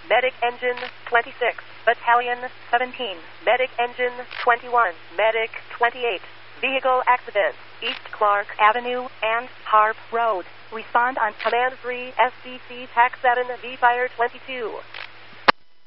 Medic Engine 26, Battalion 17, Medic Engine 21, Medic 28. Vehicle accident, East Clark Avenue and Harp Road. Respond on Command 3 SDC TAC 7 V Fire 22.